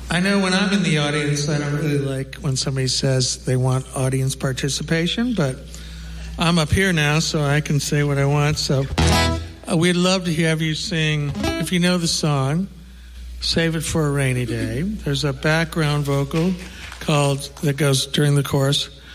I know when I'm in the audience, I don't really like when somebody says they want audience participation, but I'm up here now, so I can say what I want. So we'd love to have you sing, if you know the song, Save It for a Rainy Day. There's a background vocal that goes during the chorus